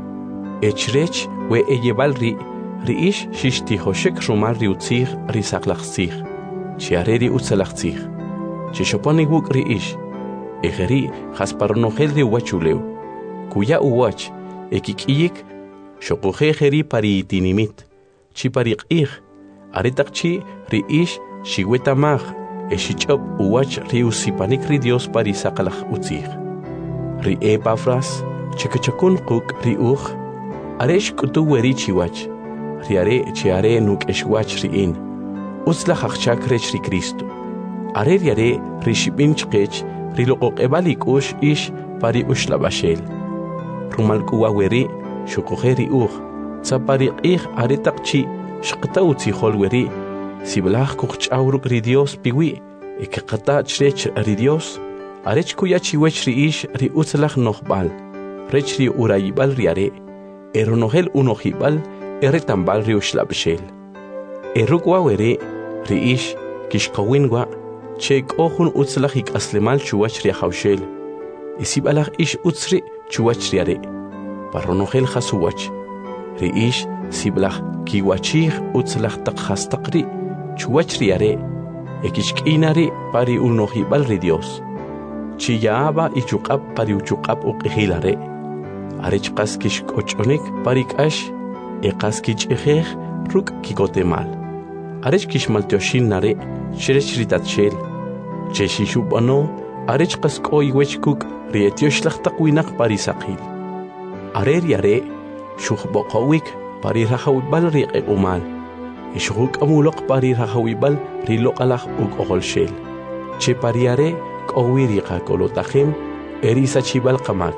Echrech we eyebal ri, ri ish shishtihoshek rumal ri utzig ri saklachzig, chiare ri utzalachzig. Chishoponi wuk ri ish, ejeri jasparonojel ri uwachuleu, kuya uwach, ekikiyik, shokuje jeri pari itinimit, chi parik ij, aretak chi ri ish shiwetamaj, eshichop uwach ri usipanik ri Dios pari sakalach utzig. Ri Epafras, chekachakun kuk ri uj, aresh kutu weri chiwach, ri are chiare nuk eshwach ri in, utzla hachchak rech ri Cristo. Are ri are ri shibin chkech, ri loqoq ebalik ush ish pari ushlabashel. Rumal kuwa weri, shukuje ri uj, tzapari ij aretak chi, shqta utzihol weri, siblach kuchawruk ri Dios piwi, ekekata chrech ri Dios, arech kuya chiwech ri ish ri utzlach nohbal, rech ri urayibal ri are, eronohel unohibal, eretambal ri ushlabshel. Erukwa weri, ri ish, kishkawinwa, chek ohun utzlach ik aslemal chuwach ri hawshel, isibalach ish utzri chuwach ri are, parronohel hasuwach, ri ish siblach kiwachig utzlach tak hastaqri, chuwach ri are, ekishkinari pari unohibal ri Dios. Chiyaaba ichuqab pari uchuqab uqihilare, arech qas kishkochonik pari kash, eqas kichijej ruk kikotemal. Arech kishmaltioshin nare, shrech ritatshel, cheshishubano, arech qas koiwech kuk rietioshlag taqwinaq pari saqil. Are riare, shuqboqawik pari rahawibal riqequmal, ishuk amulok pari rahawibal riloqalaj uqoqolshel. Che pariare, kowiriqa kolotajem, erisa chibal qamak.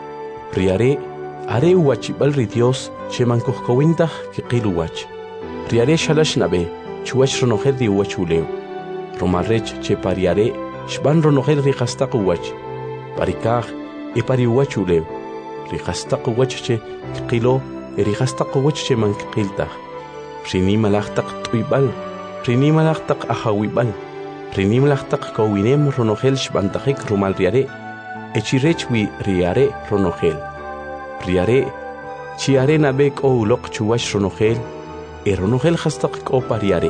Riare, are uwachibal ri Dios, chemankuhkowintaj kiqiluwach. Riare shalash nabe, chuwach ronojel di uwachuleu. Romarrech che pariare, shban ronojel ri qastaq uwach. Parikaj, e pari uwachuleu. Ri qastaq uwach che kiqilo, eri qastaq uwach che mankikiltaj. Rini malajtaq tuibal, rini malajtaq ahawibal. Rinim lachtaq kowinem ronojel shbantajik rumal riare, echirechwi riare ronojel. Riare, chiare nabek o ulok chuwash ronojel, e ronojel hastaq ko pariare.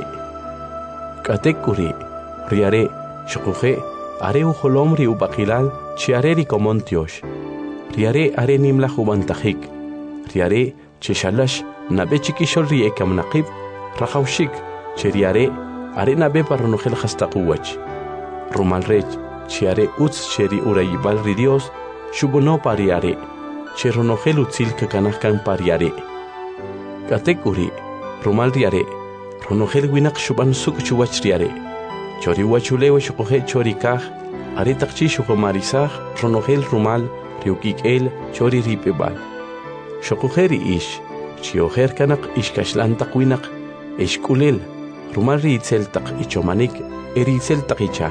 Katekuri, riare, shukuje, are ujolom ri ubakilal, chiare ri komontiosh. Riare are nimla jubantajik. Riare, cheshalash, nabe chikishol ri ekamnaqib, rajawshik, cheriare, arena be parronojel hastaquwach. Rumal rech, chiare utz cheri urayibal ri Dios, shubono pariare, cheronojel utzil kakanahkan pariare. Katekuri, rumal riare, ronojel winak shuban suk chuwach riare. Chori wachulewe shukoje chori kaj, aretakchi shukomarizaj, ronojel rumal, riukikel, chori ripebal. Shukujeri ish, chiojer kanak ishkashlantak winak, eshkulel, rumal ri itzeltaq ichomanik, eri itzeltaq ichak.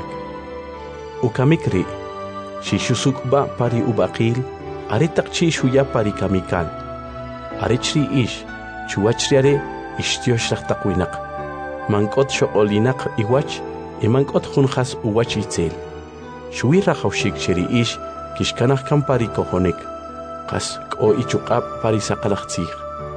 Ukamikri, shishusukba pari ubaqil, aretaq chi shuya pari kamikal. Arechri ish, chuwachriare, ishtioshlag taqwinaq. Mankot shoqolinaq iwach, e mankot junjas uwach itzel. Shui rajawshik cheri ish, kishkanaq kan pari kojonek. Qas k'o ichuqab pari saqalaqtzig.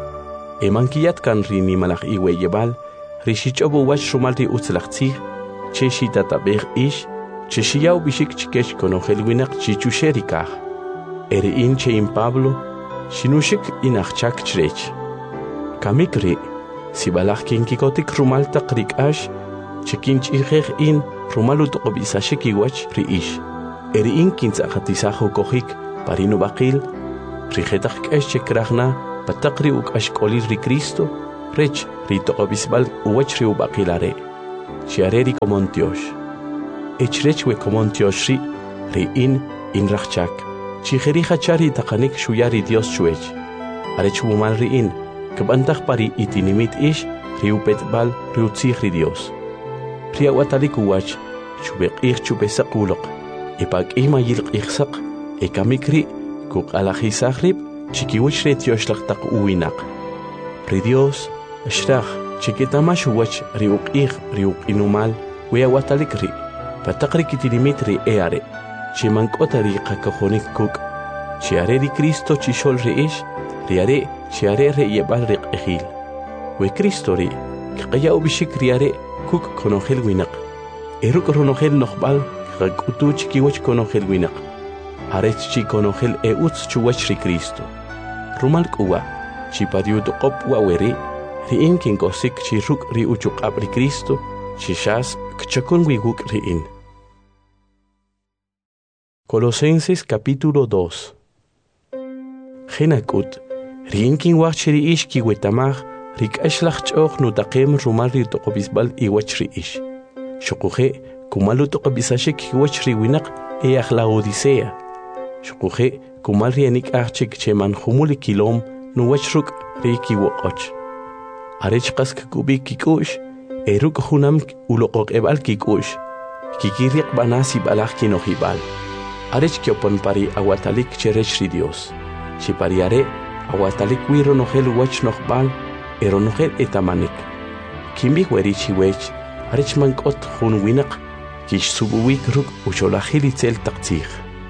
E mankiyat kan ri nimalaq iweyebal, rishichobu wach rumal ri utzlaqtzig, che shitatabej ish, che shiyaw bishik chikesh konojel winak chichusherikaj. Eri in che in Pablo, shinushik inachchak chrech. Kamikri, sibalaj kinkikotik rumal taqrikash, che kinchijej in rumal utoqobisashik iwach ri ish. Eri in kintzaqatisajo kojik parino baqil, rijetaj k'esh che krajna pataqri uk'ash k'olir ri Cristo, rech rito obisbal uwach ri ubaqilare chiare ri komontiosh echrech we komontiosh ri ri in in rachchak chijeri hachari taqanik shuyari Dios chuech arech umal ri in kabantaq pari itinimit ish ri upetbal ri utzig ri Dios ri awatalik uwach chubeq ich chubesaquloq ipak ima yilq ikhsaq ekamikri kuk alahisakhrib chikiwich re tioshlag taq uwinaq ri Dios ashraq chikitamash uwach ri uqig ri uqinumal we awatalik ri pataqri kitinimit ri eare chimankota ri qakajonik kuk chiare ri Cristo chishol ri ish riare chiare re yebal ri qihil we Cristo ri qaya ubishik riare kuk konogel winaq eruk ronogel noqbal qakutu chikiwach konogel winaq arech chi konogel e uts chuwach ri Cristo rumal kuwa chi pariut qop wa weri ri in kin kosik chi ruk ri uchuq ab ri Cristo chi shas kchakun wi guk ri in. Colosenses capítulo dos. Genakut ri in kin wach ri ish ki wetamach rik ashlach chokh nu taqem rumal ri toqbisbal i wach ri ish shuquje kumalu toqbisashik ki wach ri winaq e akhla odisea shuquje kumal ri anik achik cheman khumul kilom nu wach ruk ri ki woqoch arech qask kubik ki kush e ruk khunam uloqoq ebal ki kush ki kiriq banasi balakh ki nohibal arech kyopon pari awatalik cherech ri Dios chi pariare awatalik wiro nohel wach nohbal eronogel etamanik kimbi weri chiwech arech mankot khun winaq kish subuwik ruk ucholahili tsel taqtih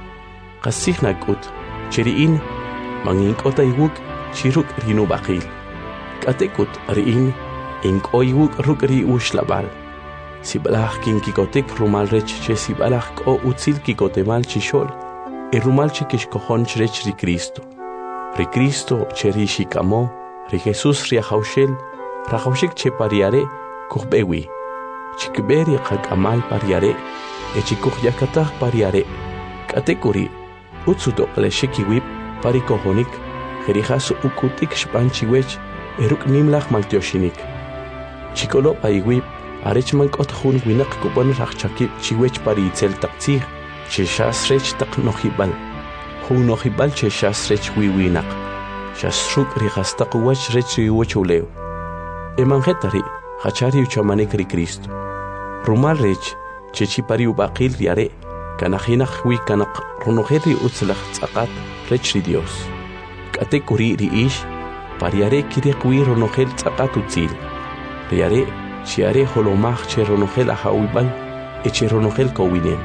qasih nakut chiriin manginkot aywuk chiruk rinu baqil katekut riin inkoywuk ruk ri ushlabal sibalah kinkikotek rumal rech che sibalah ko utsil kikotemal chishol e rumal chikish kohon chrech ri Cristo ri Cristo cheri shikamo ri Jesus ri haushel rahaushik che pariare kuhbewi chikberi qakamal pariare e chikuh yakatah pariare katekuri utsuto qleshikiwib parikohonik jerihas ukutik shpanchiwech eruk nimlach maltioshinik chikolo paiwib arech mankot khun winaq kubon rachchaki chiwech paritzel taqtih cheshas rech taq nohibal khun nohibal cheshas rech wiwinaq shasruk rihastaq wach rech riwochuleu emangetari hachari uchamanik ri Cristo rumal rech chechipari ubaqil riare kanajinaq wi kanaq runojeri utzlaq tsaqat rech ri Dios katekuri ri ish pariare kiriq wi runojel tsaqat utzil riare chiare holomach che runojel ahawibal e che runojel kowinem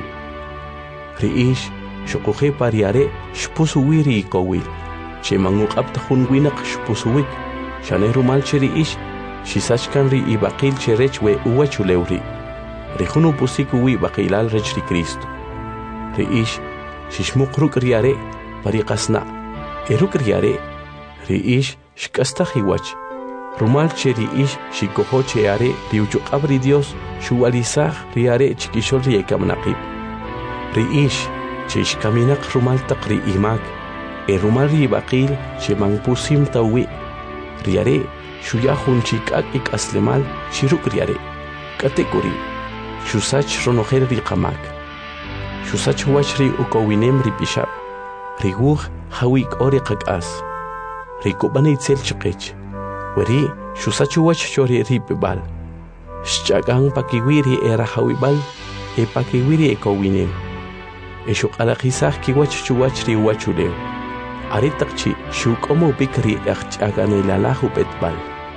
ri ish shuquje pariare shpusu wiri kowil che manguqabta khun winaq shpusuwik shane rumal cheri ish shisachkan ri ibaqil cherech we uwachulewri ri khunu pusiku wi baqilal rech ri Cristo ri ish shishmuqruk riare pariqasna eruk riare ri ish shkastahiwach rumal cheri ish shikoho cheare ri uchuqabri Dios shuwalisaj riare chikishol ri ekamnaqib ri ish chish kaminaq rumal taqri imak e rumal ri baqil cheman pusim tawi riare shuya hunchikak ik aslemal chiruk riare katekuri shusach ronojel ri qamak shusach wachri ukowinem ri pishab riguh hawik ori qakas rikubani tsel chiqich weri shusach wach chori ri bal shchagang pakiwiri era hawibal e pakiwiri ekowinem e shuqalaqisaj ki wach chuwach ri wachuleu aritaqchi shukomo bikri aqch'aganelalahu petbal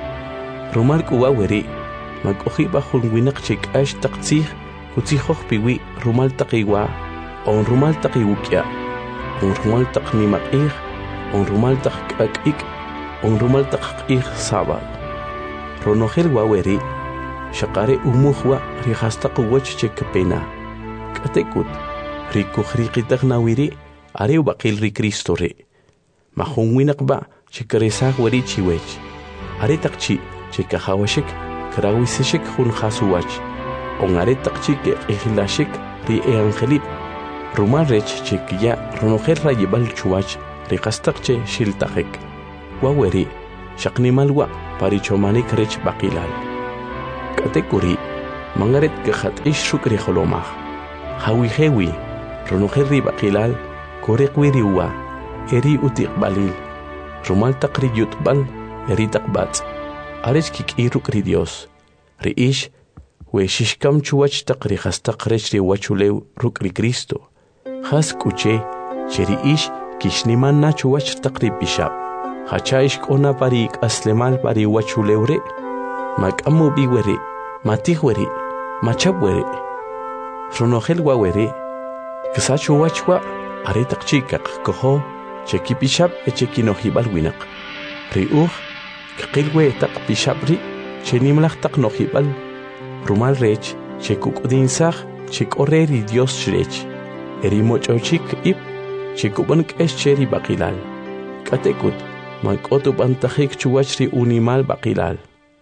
rumal kuwa weri makohiba hunwinaq chikash taqtsih kutsihoq piwi rumal taqiwa on rumal taqiwukya on rumal taqnimaqih on rumal taqakik on rumal taqqih sabal ronojel waweri shaqare umuhwa rihastaq wach chekpena katekut rikukhriqitaqnawiri are baqil ri Cristo re mahunwinaq ba chikaresaq weri chiwech are taqchi chikahawashik krawisishik hun khasuwach on are taqchi ke ihlashik ri eangelip rumal rech chikiya ronojel rayibal chuwach riqastaqche shiltaqek waweri shaqnimalwa parichomanik rech baqilal. Katekuri, mangaret kajat ish rukri holomach. Hawi hewi, ronoherri baqilal, korekwiri uwa, eri utik balil. Rumal takri yutbal, eri takbat. Arech kik rukri Dios. Ri ish, we shishkam chuwach takri hastak rech ri wachulew rukri Cristo. Has kuche, cheri ish, kishniman na chuwach takri bishab. Hacha ish kona parik aslemal pari wachulewre. Makamu biwere, matihwere, machabwere. Ronogel wawere. Kisachu wachwa, aretak chikak koho, cheki bishab e cheki nohibal winak. Riuch, kakilwe tak bishabri, chenimlach tak nohibal. Rumal rech, chekuk udinsach, chek oreri Dios shrech. Eri mochochik ip, chekubank es cheri bakilal. Katekut, mankotu bantajik chuachri unimal bakilal.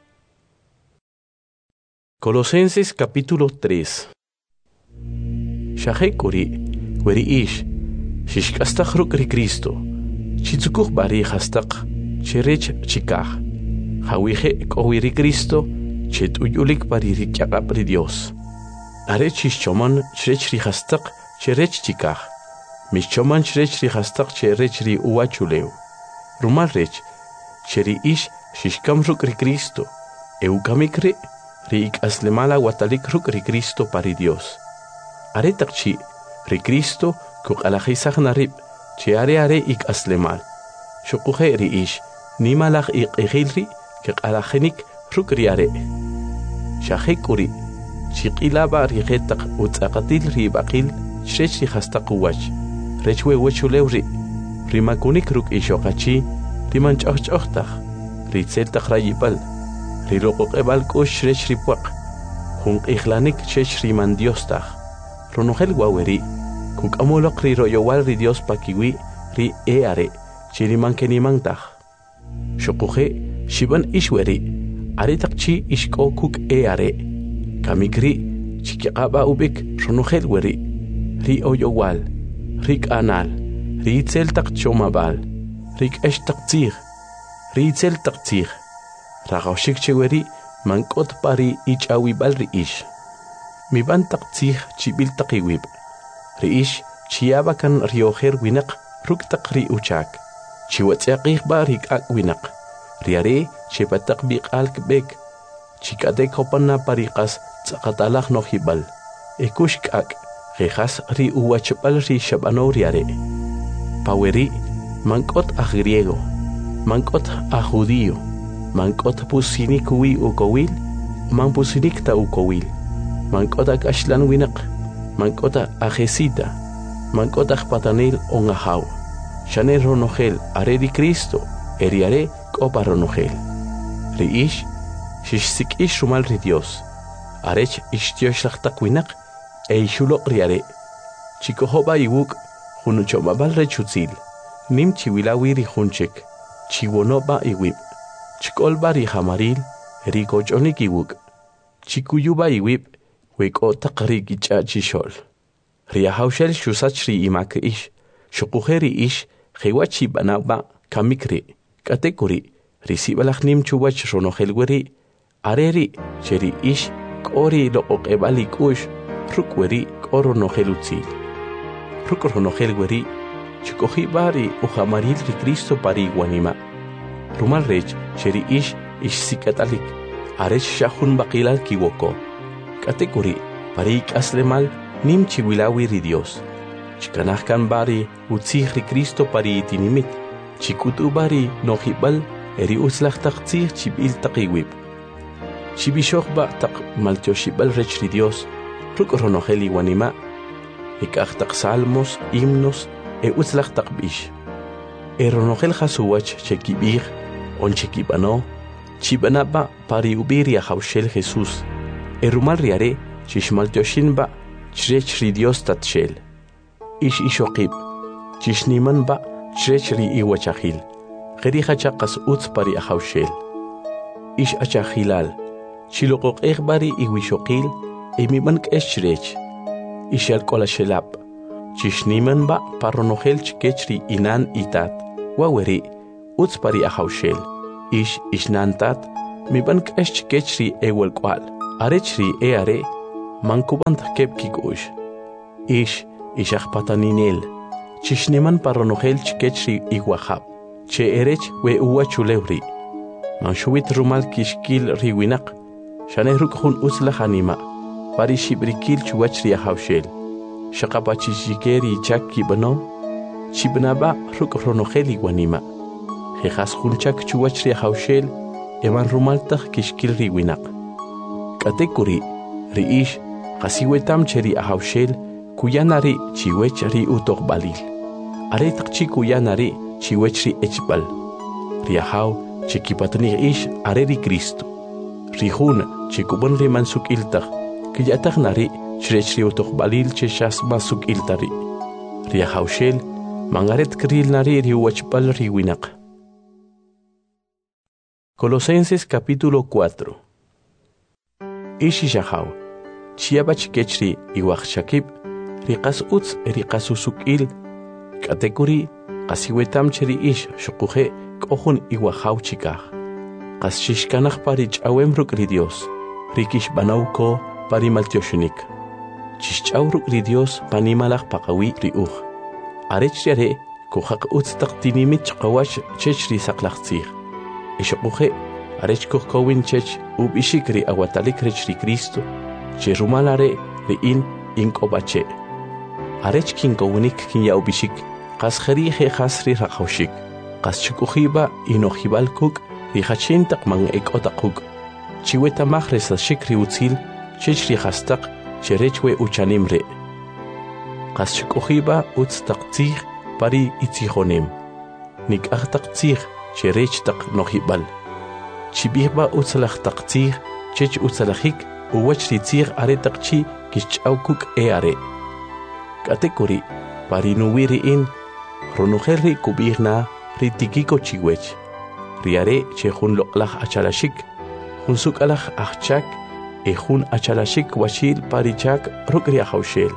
Colosenses capítulo tres. Shahekuri, weri ish, shishkastach rukri Cristo, chitzukuch bari hastak, cherech chikach, hawihe kowiri Cristo, chet uyulik bari rikyakapri Dios. Are chischoman cherech ri hastak, cherech chikach, mischoman cherech ri hastak cherech ri uachuleu. Rumal rech, cheri ish, shishkam rukri Cristo, eukamikre, ri ik aslemala watalik rukri Cristo pari Dios. Are takchi, ri Cristo, kuk alajisach narib, che are are ik aslemal. Shukuhe ri ish, nimalach ik egilri, kuk alajenik rukri are. Shahekuri, chikilaba ri getak utzakatil ri bakil, shrech ri hastak uwach. Rechwe wechulewri, ri makunik ruk ishokachi, ri manchoch chochtach, ri tseltach rayipal, ri rokok ebal kush shrech ri puak, hunk ihlanik chech ri mandiostach. Ronogel waweri, kuk amolok ri royowal ri Dios pakiwi, ri e are, chiri mankeni mangtach. Shokuhe, shiban ishweri, are takchi ishko kuk e are. Kamikri, chikaba ubik, ronogel weri, ri oyowal, rik anal, ri itzel tak chomabal, rik esh tak tzir, ri itzel tak tzir. Ragaushik cheweri, mankot pari ich awibal ri ish. Mi ban tak tzih chibil takiwib. Ri ish chiyaba kan rioher winak ruk tak ri uchak. Chiwatsiakih ba rik ak winak. Riare chipatak bik alk bek. Chikade kopan na parikas tsakatalak no hibal. Ekush kak rejas ri uwachapal ri shabano riare. Paweri mankot a griego. Mankot a judío. Mankot pusinik ui ukowil. Man pusinik ta ukowil. Mankota ashlan winak, mankota ajesita, mankota patanil ongahaw. Shane ronogel are di Cristo, eriare copa ronogel. Riish, shishsik ish rumal ri Dios. Arech ishtioshachtak winak, e ishulok riare. Chikohoba iwuk, hunuchomabal rechutzil. Nim chiwilawi ri hunchek, chiwonoba iwib. Chikolba ri hamaril, ricochonik iwuk. Chikuyuba iwib. Weko takri gicha chishol. Ria haushel shusachri imak ish. Shukuheri ish. Hewachi banaba kamikri. Katekuri. Risibalach nim chuwach ronohelweri. Areri. Cheri ish. Kori lo okebali kush. Rukweri koro nohelutzi. Rukor nohelweri. Chukohibari uhamaril ri Cristo pari guanima. Rumal rech. Cheri ish. Ish sikatalik. Aresh shahun bakilal kiwoko. Katekuri, parik aslemal, nim chiwilawi ri Dios. Chikanahkan bari, utzih ri Cristo pari itinimit. Chikutu bari, nohibal, eri uslach tak tzih chibil takiwib. Chibishok ba tak maltioshibal rech ri Dios, rukronoheli wanima. Ikach tak salmos, himnos, e uslach tak bish. Eronohel hasuwach chekibir, on chekibano, chibanaba pari ubiria haushel Jesús. Erumal riare, chishmaltioshin ba, chrech ri Dios tatshel. Ish ishokib, chishniman ba, chrech ri iwachahil. Geriha chakas utz pari ahaushel. Ish achahilal, chilokok ekbari iwishokil, emiman keschrech. Ish alkola shelap, chishniman ba, paronohel chkechri inan itat. Waweri, utz pari ahaushel. ish ishnantat mi ban k'esh chkechri ewel kwal arechri e are mankubant kep kikush ish ishach pataninel chishniman paronogel chkechri iguahab che erech we uwa chulewri manshuit rumal kishkil riwinak shanehruk hun uslach anima pari shibrikil chuachri hawshel shaqapachishikeri chakki bano chibnaba ruk ronogel iguanima jejas hunchak chuachri hawshel eman rumaltaq kishkil riwinak katekuri riish qasiwetam cheri ahawshel kuyanari chiwech ri utoq balil aretaq chi kuyanari chiwech ri echbal riahaw chikipatni ish areri Cristo rihun chikubun ri mansuk iltaq kiyataq nari chrech ri utoq balil cheshas masuk iltari riahawshel mangaret kril nari ri wachbal riwinaq. Colosenses capítulo cuatro. Ishi shahaw, chiabach kechri iwach shakib, riqas utz riqas usukil, katekuri, qasiwetam cheri ish shukuhe kohun iwahaw chikah. Qas shishkanach pari chawem rukri Dios, rikish banauko pari maltioshunik. Chishchaw rukri Dios panimalach pakawi riuch. Arech yare kuhak utz taktinimit chkawash chechri saklachtzir. Ishokuhe, arech kowin chech ub ishikri awatalik rechri Cristo, che rumalare le in inkobache. Arech kin kowinik kin ya ubishik, kas kherihe khasri rakhawshik, kas chukuhiba inohibal kuk, rihachintak mang ekotakuk, chiweta mahres shikri utzil, chechri hastak, cherechwe uchanimre. Kas chukuhiba utz taktzir pari itzihonem, nik achtaktzir. Cherech tak nohibal. Chibihba utzalach taktzir, chech utzalachik, uwach ritzir are takchi kichaukuk e are. Katekuri, parinuwiri in, ronuherri kubirna, ritikiko chiwech. Riare chehun loklach achalashik, hunsuk alach achchak, ehun achalashik washil parichak rukri ahawshel.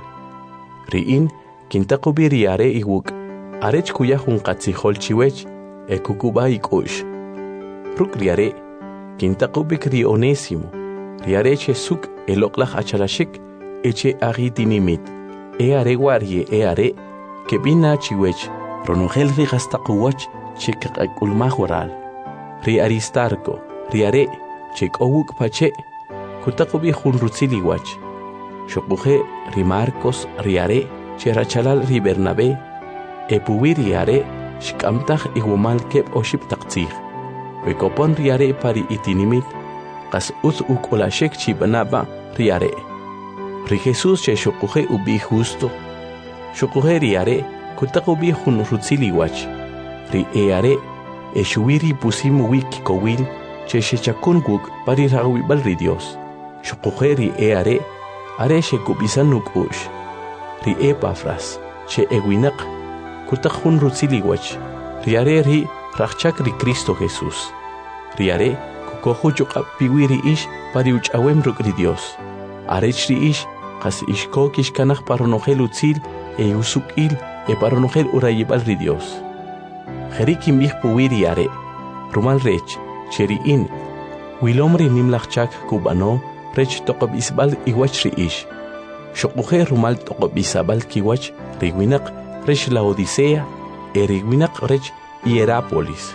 Riin, kintakubi riare iwuk, arech kuya hun katzihol chiwech, ekukuba ikush. Ruk riare, kintaqubik ri onésimo, riare che suk eloklach achalashik, eche agitinimit, e are guarie e are, que bina chiwech, ronugel rigastakuwach, che kakulmahural. Ri aristarco, riare, che kowuk pache, kutakubi hunrutziliwach. Shokuje ri Marcos riare, che rachalal ri Bernabé, epuwi riare, shkamtach igumal kep oship taktzir. Wekopon riare pari itinimit, kas uz uk olashek chibanaba riare. Ri Jesus che shokuje ubi justo. Shokuje riare, kutak ubi hun rutziliwach. Ri eare, eshuiri pusim wiki kowil, che shechakun guk pari rawibal ri Dios. Shokuje ri eare, are shekubisanuk ush. Ri Epafras, che eguinak, kutak hun rutziliwach, riare ri rachchak ri Cristo Jesús. Riare kukohu chukap piwiri ish pari uchawem rukri Dios. Arech ri ish kas ishko kishkanach paronogel utzil e usukil e paronogel urayibal ri Dios. Jerikim bih puwiri are, rumal rech, cheri in, wilomri nimlachchak kubano, rech tokob isbal iwach ri ish. Shokuhe rumal tokob isabal kiwach riwinak rech la Odisea, erigwinak rech Hierápolis.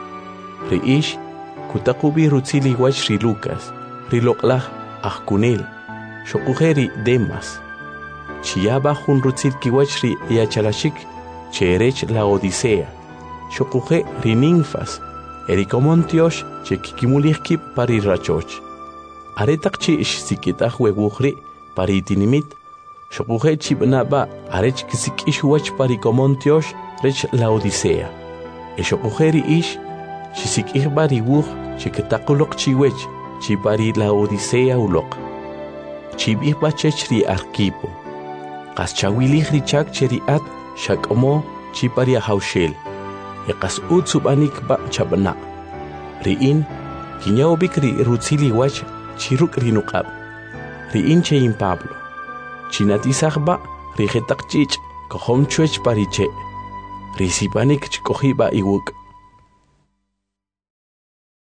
Reish, kutakubi rutzili wach ri Lucas, ri loklach achkunel, shokujeri Demas. Chiaba hun rutzil kiwach ri Yachalashik, cherech la Odisea, shokuje ri Ninfas, erikomontiosh che kikimulihkip pari rachoch. Aretak chi ish sikitach weguhri pari tinimit, shokuje chibnaba arech kisik ish wach pari komontiosh rech la Odisea. Eshokujeri ish, chisik ihbari wuch, chiketakulok chiwech, chipari la Odisea ulok. Chibihba chechri arkipo. Kas chawilih richak cheriat, shakomo, chipari ahawshel. Ekas utsubanik ba chabana. Riin, kinyaobik ri rutzili wach, chiruk rinukab. Riin chein Pablo. Chinatisahba, rijetak chich, kohom chuech pariche. Risipanik chikohiba iwuk.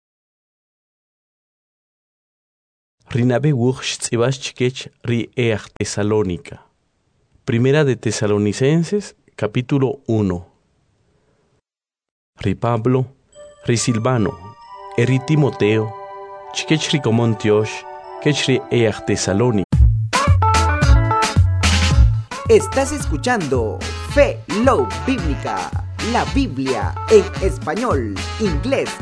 Rinabe wuch tzibas chikech ri each Tesalónica. Primera de Tesalonicenses, capítulo uno. Ri Pablo, ri Silvano, eri Timoteo, chikech ri Comontiosh, kech ri each Tesalónica. Estás escuchando Fe Love Bíblica, la Biblia en español, inglés